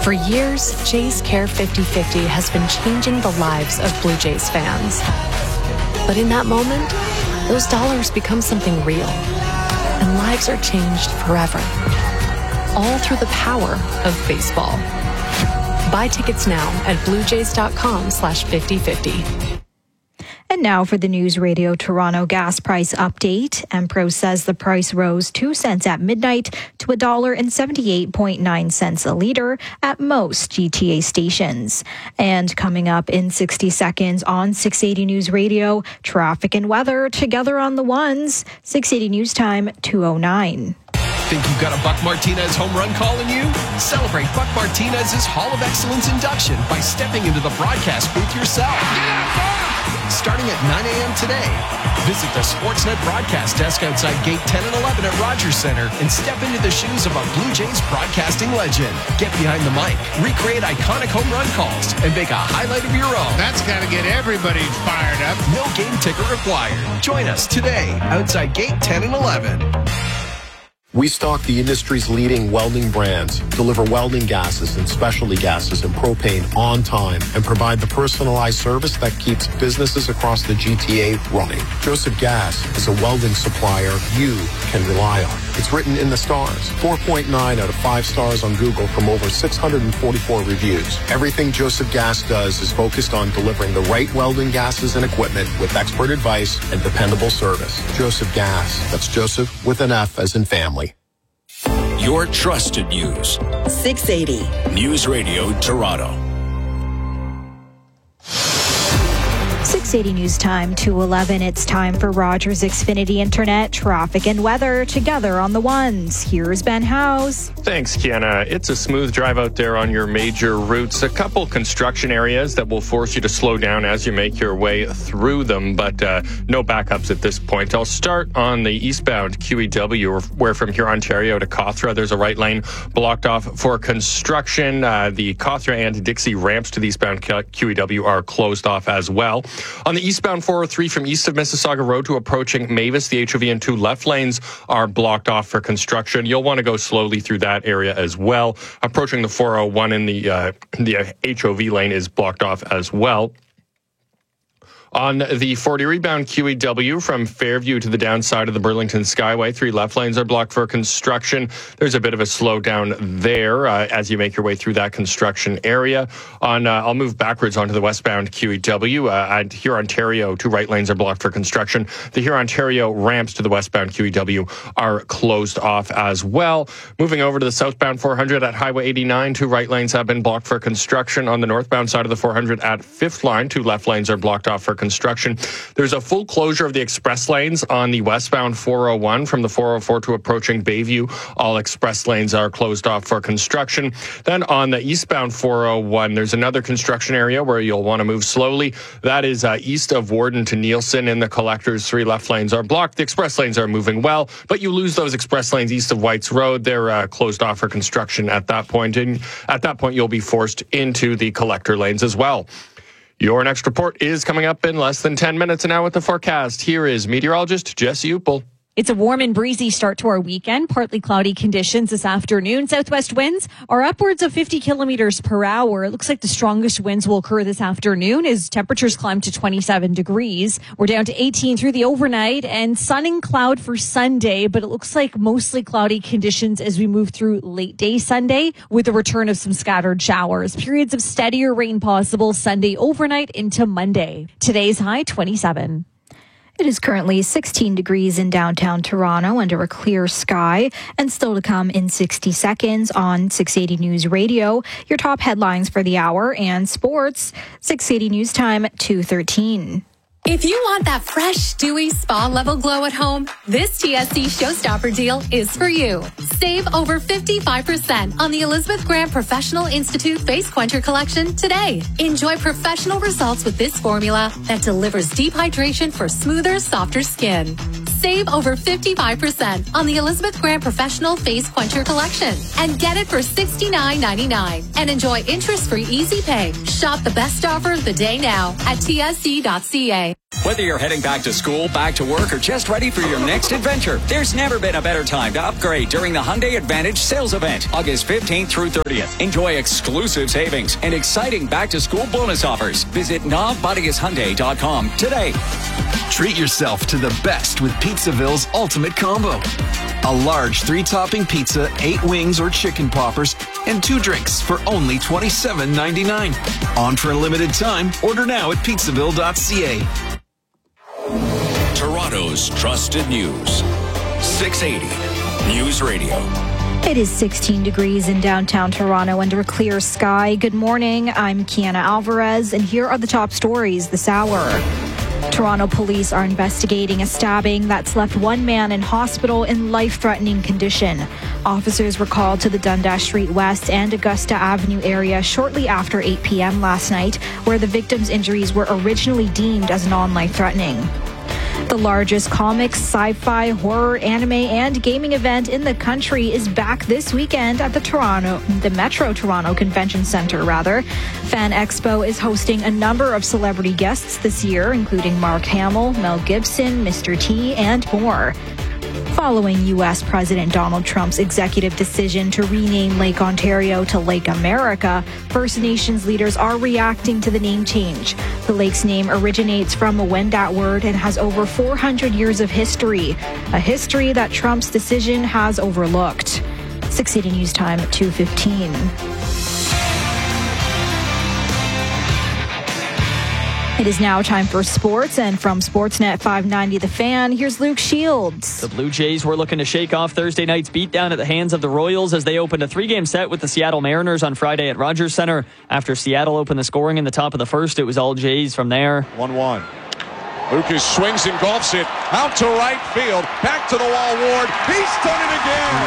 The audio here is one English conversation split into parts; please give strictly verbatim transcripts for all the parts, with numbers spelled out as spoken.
For years, Jays Care fifty fifty has been changing the lives of Blue Jays fans. But in that moment, those dollars become something real, and lives are changed forever. All through the power of baseball. Buy tickets now at bluejays.com slash 5050. And now for the News Radio Toronto gas price update. Empro says the price rose two cents at midnight to one dollar and seventy-eight point nine cents a litre at most G T A stations. And coming up in sixty seconds on six eighty News Radio, traffic and weather together on the ones. six eighty News Time, two oh nine. Think you've got a Buck Martinez home run call in you? Celebrate Buck Martinez's Hall of Excellence induction by stepping into the broadcast booth yourself. Starting at nine a.m. today, visit the Sportsnet broadcast desk outside Gate ten and eleven at Rogers Center and step into the shoes of a Blue Jays broadcasting legend. Get behind the mic, recreate iconic home run calls, and make a highlight of your own. That's got to get everybody fired up. No game ticket required. Join us today outside Gate ten and eleven. We stock the industry's leading welding brands, deliver welding gases and specialty gases and propane on time, and provide the personalized service that keeps businesses across the G T A running. Joseph Gas is a welding supplier you can rely on. It's written in the stars. four point nine out of five stars on Google from over six hundred forty-four reviews. Everything Joseph Gas does is focused on delivering the right welding gases and equipment with expert advice and dependable service. Joseph Gas. That's Joseph with an F as in family. Your trusted news. six eighty News Radio Toronto. six eighty News Time, two eleven. It's time for Rogers Xfinity Internet, traffic and weather together on the ones. Here's Ben House. Thanks, Kiana. It's a smooth drive out there on your major routes. A couple construction areas that will force you to slow down as you make your way through them, but uh, no backups at this point. I'll start on the eastbound Q E W, where from here, Ontario to Cawthra, there's a right lane blocked off for construction. Uh, the Cawthra and Dixie ramps to the eastbound Q E W are closed off as well. On the eastbound four oh three from east of Mississauga Road to approaching Mavis, the H O V and two left lanes are blocked off for construction. You'll want to go slowly through that area as well. Approaching the four oh one in the uh, the H O V lane is blocked off as well. On the forty rebound Q E W from Fairview to the downside of the Burlington Skyway, three left lanes are blocked for construction. There's a bit of a slowdown there uh, as you make your way through that construction area. On, uh, I'll move backwards onto the westbound Q E W. Uh, at Huron, Ontario, two right lanes are blocked for construction. The Huron, Ontario ramps to the westbound Q E W are closed off as well. Moving over to the southbound four hundred at Highway eighty-nine, two right lanes have been blocked for construction. On the northbound side of the four hundred at Fifth Line, two left lanes are blocked off for construction. There's a full closure of the express lanes on the westbound four oh one from the four oh four to approaching Bayview. All express lanes are closed off for construction. Then on the eastbound four oh one, there's another construction area where you'll want to move slowly. That is uh, east of Warden to Nielsen in the collectors. Three left lanes are blocked. The express lanes are moving well, but you lose those express lanes east of White's Road. They're uh, closed off for construction at that point. And at that point, you'll be forced into the collector lanes as well. Your next report is coming up in less than ten minutes. And now with the forecast, here is meteorologist Jesse Upel. It's a warm and breezy start to our weekend. Partly cloudy conditions this afternoon. Southwest winds are upwards of fifty kilometers per hour. It looks like the strongest winds will occur this afternoon as temperatures climb to twenty-seven degrees. We're down to eighteen through the overnight and sun and cloud for Sunday, but it looks like mostly cloudy conditions as we move through late day Sunday with the return of some scattered showers. Periods of steadier rain possible Sunday overnight into Monday. Today's high twenty-seven. It is currently sixteen degrees in downtown Toronto under a clear sky, and still to come in sixty seconds on six eighty News Radio. Your top headlines for the hour and sports. six eighty News Time, two thirteen. If you want that fresh, dewy, spa-level glow at home, this T S C Showstopper deal is for you. Save over fifty-five percent on the Elizabeth Grant Professional Institute Face Quencher Collection today. Enjoy professional results with this formula that delivers deep hydration for smoother, softer skin. Save over fifty-five percent on the Elizabeth Grant Professional Face Quencher Collection and get it for sixty-nine ninety-nine and enjoy interest-free easy pay. Shop the best offer of the day now at T S C dot C A. Whether you're heading back to school, back to work, or just ready for your next adventure, there's never been a better time to upgrade during the Hyundai Advantage sales event, August fifteenth through thirtieth. Enjoy exclusive savings and exciting back-to-school bonus offers. Visit nav bodigas hyundai dot com today. Treat yourself to the best with Pizzaville's Ultimate Combo. A large three-topping pizza, eight wings or chicken poppers, and two drinks for only twenty-seven ninety-nine. On for a limited time. Order now at pizzaville dot c a. Toronto's trusted news. six eighty News Radio. It is sixteen degrees in downtown Toronto under a clear sky. Good morning. I'm Kiana Alvarez, and here are the top stories this hour. Toronto police are investigating a stabbing that's left one man in hospital in life-threatening condition. Officers were called to the Dundas Street West and Augusta Avenue area shortly after eight p.m. last night, where the victim's injuries were originally deemed as non-life-threatening. The largest comics, sci-fi, horror, anime, and gaming event in the country is back this weekend at the Toronto, the Metro Toronto Convention Centre, rather. Fan Expo is hosting a number of celebrity guests this year, including Mark Hamill, Mel Gibson, Mister T, and more. Following U S President Donald Trump's executive decision to rename Lake Ontario to Lake America, First Nations leaders are reacting to the name change. The lake's name originates from a Wendat word and has over four hundred years of history, a history that Trump's decision has overlooked. six eighty News Time at two fifteen. It is now time for sports, and from Sportsnet five ninety The Fan, here's Luke Shields. The Blue Jays were looking to shake off Thursday night's beatdown at the hands of the Royals as they opened a three-game set with the Seattle Mariners on Friday at Rogers Centre. After Seattle opened the scoring in the top of the first, it was all Jays from there. one one. Lucas swings and golfs it out to right field. Back to the wall, Ward. He's done it again.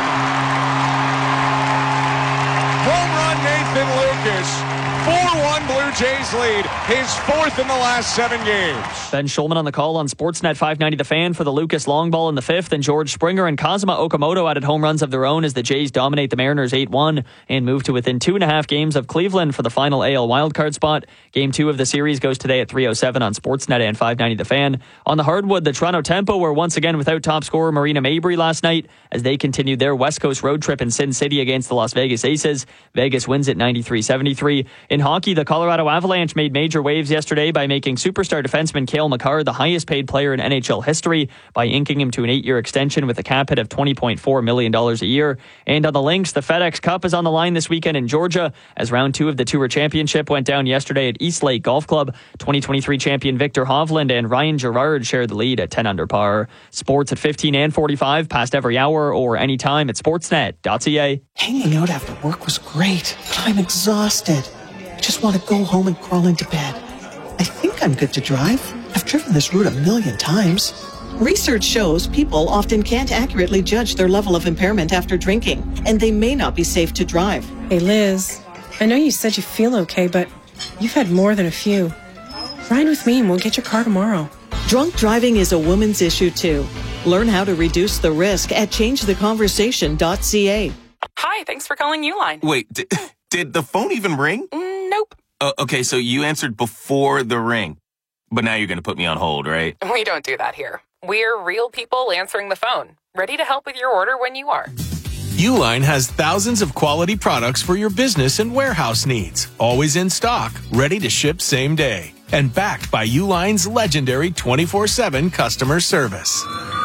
Home run, Nathan Lucas. four one Blue Jays lead, his fourth in the last seven games. Ben Schulman on the call on Sportsnet five ninety The Fan for the Lucas long ball in the fifth, and George Springer and Kazuma Okamoto added home runs of their own as the Jays dominate the Mariners eight one and move to within two and a half games of Cleveland for the final A L wildcard spot. Game two of the series goes today at three oh seven on Sportsnet and five ninety The Fan. On the hardwood, the Toronto Tempo were once again without top scorer Marina Mabrey last night as they continued their West Coast road trip in Sin City against the Las Vegas Aces. Vegas wins at ninety-three seventy-three. In hockey, the Colorado Avalanche made major waves yesterday by making superstar defenseman Cale Makar the highest paid player in N H L history by inking him to an eight-year extension with a cap hit of twenty point four million dollars a year. And on the links, the FedEx Cup is on the line this weekend in Georgia as round two of the Tour Championship went down yesterday at East Lake Golf Club. twenty twenty-three champion Victor Hovland and Ryan Gerard shared the lead at ten under par. Sports at fifteen and forty-five, past every hour or anytime at sportsnet dot c a. Hanging out after work was great, but I'm exhausted. I just want to go home and crawl into bed. I think I'm good to drive. I've driven this route a million times. Research shows people often can't accurately judge their level of impairment after drinking, and they may not be safe to drive. Hey, Liz, I know you said you feel okay, but you've had more than a few. Ride with me and we'll get your car tomorrow. Drunk driving is a woman's issue, too. Learn how to reduce the risk at change the conversation dot c a. Hi, thanks for calling Uline. Wait, did, did the phone even ring? Mm, nope. Uh, okay, so you answered before the ring. But now you're going to put me on hold, right? We don't do that here. We're real people answering the phone, ready to help with your order when you are. Uline has thousands of quality products for your business and warehouse needs. Always in stock, ready to ship same day. And backed by Uline's legendary twenty-four seven customer service.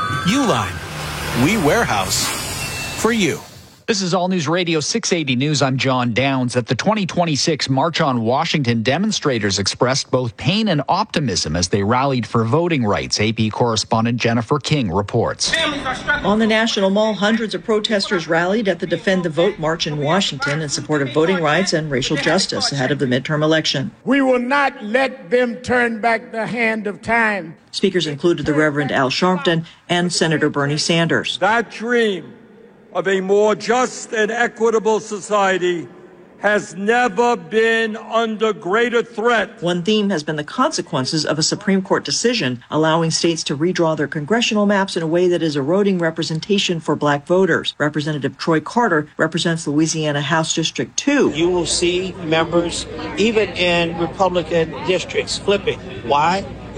Uline, we warehouse for you. This is All News Radio six eighty News. I'm John Downs. At the twenty twenty-six March on Washington, demonstrators expressed both pain and optimism as they rallied for voting rights. A P correspondent Jennifer King reports. On the National Mall, hundreds of protesters rallied at the Defend the Vote March in Washington in support of voting rights and racial justice ahead of the midterm election. We will not let them turn back the hand of time. Speakers included the Reverend Al Sharpton and Senator Bernie Sanders. That dream of a more just and equitable society has never been under greater threat. One theme has been the consequences of a Supreme Court decision allowing states to redraw their congressional maps in a way that is eroding representation for black voters. Representative Troy Carter represents Louisiana House District two. You will see members, even in Republican districts, flipping. Why?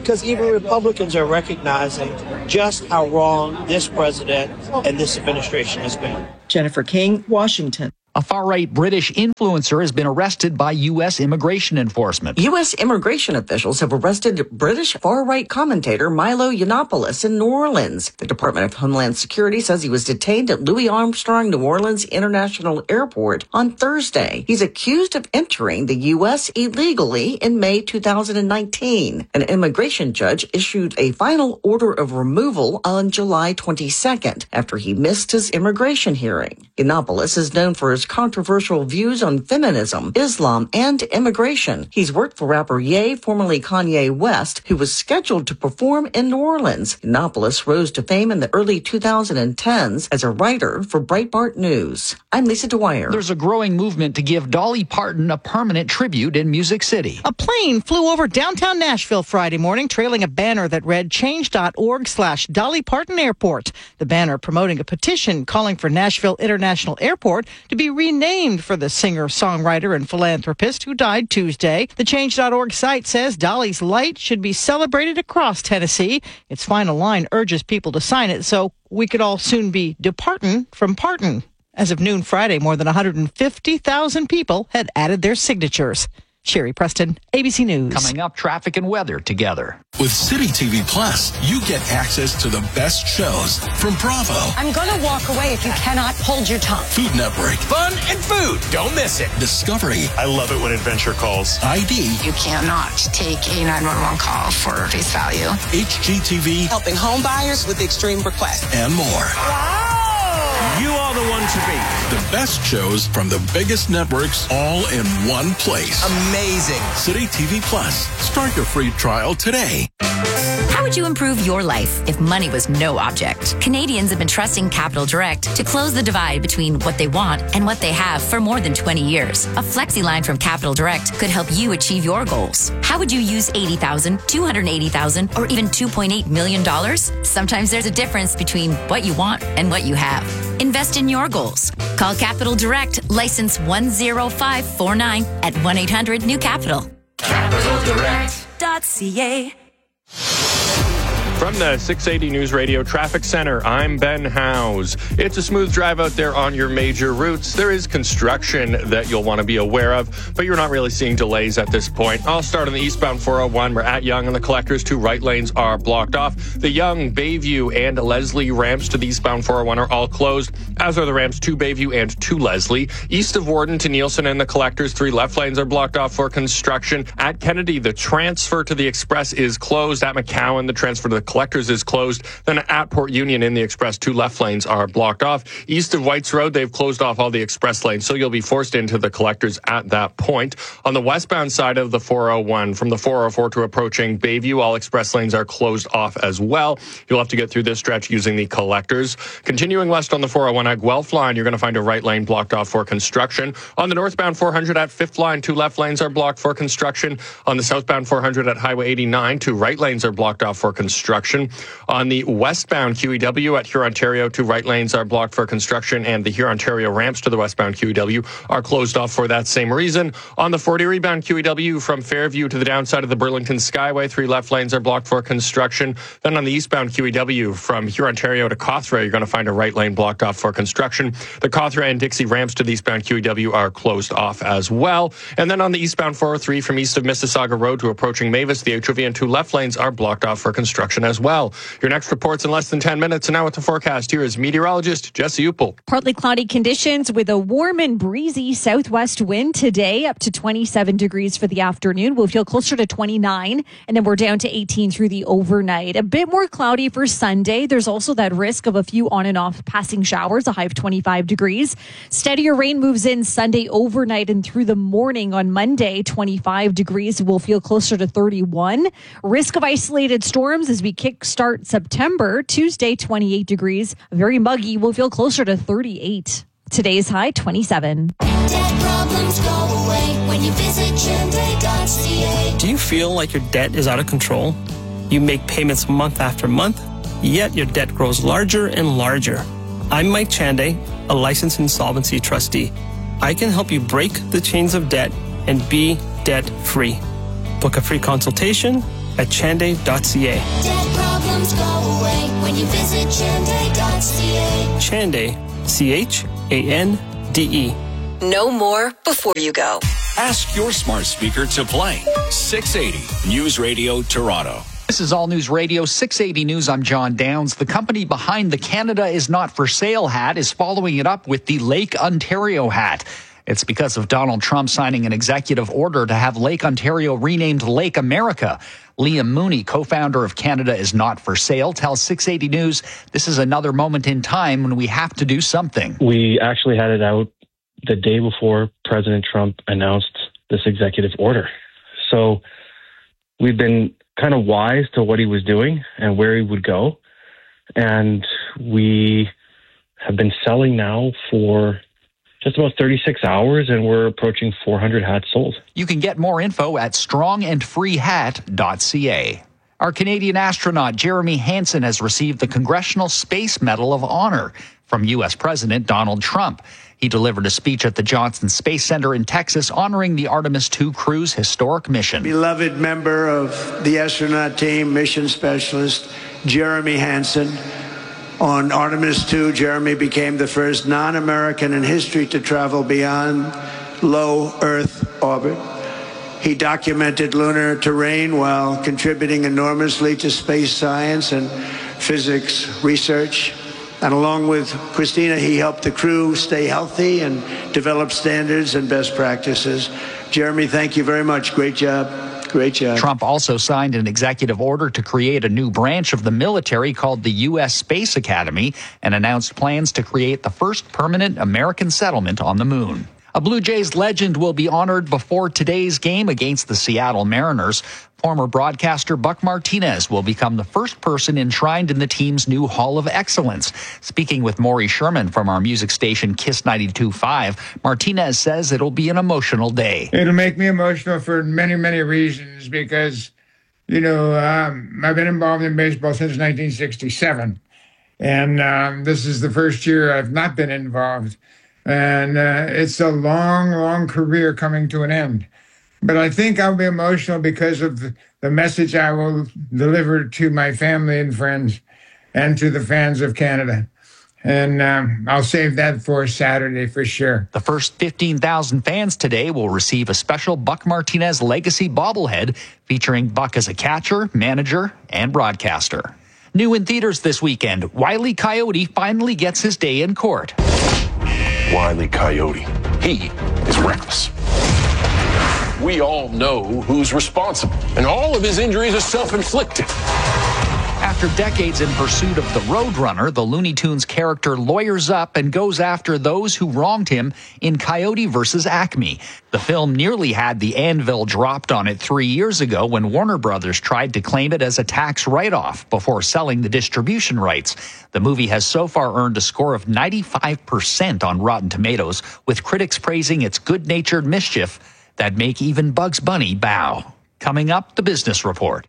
because even Republicans are recognizing just how wrong this president and this administration has been. Jennifer King, Washington. A far-right British influencer has been arrested by U S immigration enforcement. U S immigration officials have arrested British far-right commentator Milo Yiannopoulos in New Orleans. The Department of Homeland Security says he was detained at Louis Armstrong New Orleans International Airport on Thursday. He's accused of entering the U S illegally in May two thousand nineteen. An immigration judge issued a final order of removal on July twenty-second after he missed his immigration hearing. Yiannopoulos is known for his controversial views on feminism, Islam, and immigration. He's worked for rapper Ye, formerly Kanye West, who was scheduled to perform in New Orleans. Yiannopoulos rose to fame in the early two thousand tens as a writer for Breitbart News. I'm Lisa Dwyer. There's a growing movement to give Dolly Parton a permanent tribute in Music City. A plane flew over downtown Nashville Friday morning, trailing a banner that read change.org slash Dolly Parton Airport. The banner promoting a petition calling for Nashville International Airport to be renamed for the singer, songwriter, and philanthropist who died Tuesday. The change dot org site says Dolly's light should be celebrated across Tennessee. Its final line urges people to sign it so we could all soon be departin' from Parton. As of noon Friday, more than one hundred fifty thousand people had added their signatures. Sherry Preston, A B C News. Coming up, traffic and weather together. With City T V Plus, you get access to the best shows from Bravo. I'm going to walk away if you cannot hold your tongue. Food Network. Fun and food. Don't miss it. Discovery. I love it when Adventure calls. I D. You cannot take a nine one one call for face value. H G T V. Helping home buyers with extreme requests. And more. Wow. You are the one to beat. The best shows from the biggest networks all in one place. Amazing. City T V Plus. Start your free trial today. How would you improve your life if money was no object? Canadians have been trusting Capital Direct to close the divide between what they want and what they have for more than twenty years. A flexi line from Capital Direct could help you achieve your goals. How would you use eighty thousand dollars, two hundred eighty thousand dollars, or even two point eight million dollars? Sometimes there's a difference between what you want and what you have. Invest in your goals. Call Capital Direct, license one zero five four nine at one eight hundred new capital. capital direct dot c a. From the six eighty News Radio Traffic Center, I'm Ben Howes. It's a smooth drive out there on your major routes. There is construction that you'll want to be aware of, but you're not really seeing delays at this point. I'll start on the eastbound four oh one. We're at Yonge and the Collectors. Two right lanes are blocked off. The Yonge, Bayview, and Leslie ramps to the eastbound four oh one are all closed, as are the ramps to Bayview and to Leslie. East of Warden to Nielsen and the Collectors, three left lanes are blocked off for construction. At Kennedy, the transfer to the Express is closed. At McCowan, the transfer to the Collectors is closed. Then at Port Union in the Express, two left lanes are blocked off. East of Whites Road, they've closed off all the Express lanes, so you'll be forced into the Collectors at that point. On the westbound side of the four oh one, from the four oh four to approaching Bayview, all Express lanes are closed off as well. You'll have to get through this stretch using the Collectors. Continuing west on the four oh one at Guelph line, you're going to find a right lane blocked off for construction. On the northbound four hundred at Fifth line, two left lanes are blocked for construction. On the southbound four hundred at Highway eighty-nine, two right lanes are blocked off for construction. On the westbound Q E W at Hurontario, two right lanes are blocked for construction, and the Hurontario ramps to the westbound Q E W are closed off for that same reason. On the Fort Erie bound Q E W from Fairview to the downside of the Burlington Skyway, three left lanes are blocked for construction. Then on the eastbound Q E W from Hurontario to Cawthra, you're going to find a right lane blocked off for construction. The Cawthra and Dixie ramps to the eastbound Q E W are closed off as well. And then on the eastbound four oh three from east of Mississauga Road to approaching Mavis, the H O V and two left lanes are blocked off for construction as well. Your next report's in less than ten minutes. And now with the forecast, here is meteorologist Jesse Uppel. Partly cloudy conditions with a warm and breezy southwest wind today, up to twenty-seven degrees for the afternoon. We'll feel closer to twenty-nine, and then we're down to eighteen through the overnight. A bit more cloudy for Sunday. There's also that risk of a few on and off passing showers, a high of twenty-five degrees. Steadier rain moves in Sunday overnight and through the morning on Monday, twenty-five degrees. We'll feel closer to thirty-one. Risk of isolated storms as we kickstart September. Tuesday, twenty-eight degrees. Very muggy. We'll feel closer to thirty-eight. Today's high, twenty-seven. Debt problems go away when you visit Chende dot c a. Do you feel like your debt is out of control? You make payments month after month, yet your debt grows larger and larger. I'm Mike Chande, a licensed insolvency trustee. I can help you break the chains of debt and be debt-free. Book a free consultation at chanday dot c a. Debt problems go away when you visit chanday dot c a. Chanday, C H A N D E. Know more before you go. Ask your smart speaker to play six eighty News Radio Toronto. This is All News Radio, six eighty News. I'm John Downs. The company behind the Canada is Not for Sale hat is following it up with the Lake Ontario hat. It's because of Donald Trump signing an executive order to have Lake Ontario renamed Lake America. Liam Mooney, co-founder of Canada is Not for Sale, tells six eighty News this is another moment in time when we have to do something. We actually had it out the day before President Trump announced this executive order. So we've been kind of wise to what he was doing and where he would go. And we have been selling now for just about thirty-six hours, and we're approaching four hundred hats sold. You can get more info at strong and free hat dot c a. Our Canadian astronaut Jeremy Hansen has received the Congressional Space Medal of Honor from U S President Donald Trump. He delivered a speech at the Johnson Space Center in Texas honoring the Artemis two crew's historic mission. Beloved member of the astronaut team, mission specialist Jeremy Hansen. On Artemis two, Jeremy became the first non-American in history to travel beyond low Earth orbit. He documented lunar terrain while contributing enormously to space science and physics research. And along with Christina, he helped the crew stay healthy and develop standards and best practices. Jeremy, thank you very much. Great job. Great job. Trump also signed an executive order to create a new branch of the military called the U S Space Academy and announced plans to create the first permanent American settlement on the moon. A Blue Jays legend will be honored before today's game against the Seattle Mariners. Former broadcaster Buck Martinez will become the first person enshrined in the team's new Hall of Excellence. Speaking with Maury Sherman from our music station Kiss ninety-two point five, Martinez says it'll be an emotional day. It'll make me emotional for many, many reasons because, you know, um, I've been involved in baseball since nineteen sixty-seven. And um, this is the first year I've not been involved. And uh, it's a long, long career coming to an end. But I think I'll be emotional because of the, the message I will deliver to my family and friends and to the fans of Canada. And um, I'll save that for Saturday for sure. The first fifteen thousand fans today will receive a special Buck Martinez Legacy bobblehead featuring Buck as a catcher, manager, and broadcaster. New in theaters this weekend, Wile E. Coyote finally gets his day in court. Wile E. Coyote, he is reckless. We all know who's responsible, and all of his injuries are self-inflicted. After decades in pursuit of the Roadrunner, the Looney Tunes character lawyers up and goes after those who wronged him in Coyote versus Acme. The film nearly had the anvil dropped on it three years ago when Warner Brothers tried to claim it as a tax write-off before selling the distribution rights. The movie has so far earned a score of ninety-five percent on Rotten Tomatoes, with critics praising its good-natured mischief that make even Bugs Bunny bow. Coming up, the Business Report.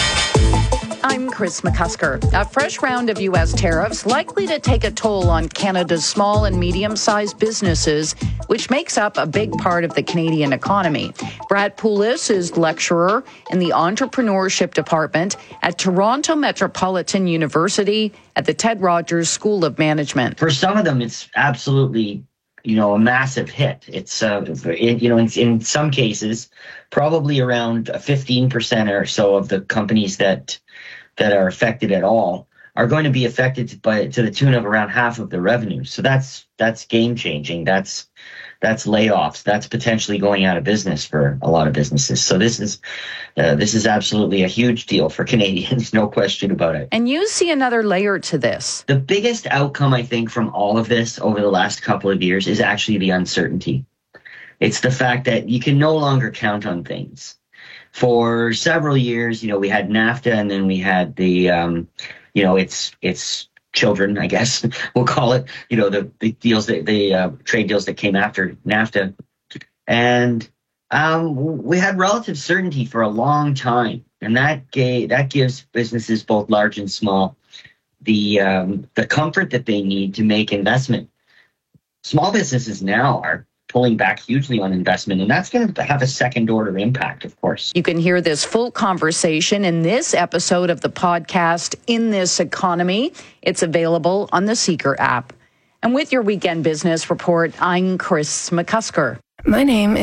I'm Chris McCusker. A fresh round of U S tariffs likely to take a toll on Canada's small and medium-sized businesses, which makes up a big part of the Canadian economy. Brad Poulis is lecturer in the entrepreneurship department at Toronto Metropolitan University at the Ted Rogers School of Management. For some of them, it's absolutely, you know, a massive hit. It's, uh, it, you know, in, in some cases, probably around fifteen percent or so of the companies that that are affected at all are going to be affected by to the tune of around half of the revenue. So that's that's game changing. That's that's layoffs. That's potentially going out of business for a lot of businesses. So this is uh, this is absolutely a huge deal for Canadians, no question about it. And you see another layer to this. The biggest outcome, I think, from all of this over the last couple of years is actually the uncertainty. It's the fact that you can no longer count on things. For several years, you know, we had NAFTA, and then we had the, um, you know, it's it's children, I guess we'll call it, you know, the, the deals that the uh, trade deals that came after NAFTA, and um, we had relative certainty for a long time, and that gave, that gives businesses both large and small the um, the comfort that they need to make investment. Small businesses now are pulling back hugely on investment, and that's going to have a second order impact, of course. You can hear this full conversation in this episode of the podcast, In This Economy. It's available on the Seeker app. And with your Weekend Business Report, I'm Chris McCusker. My name is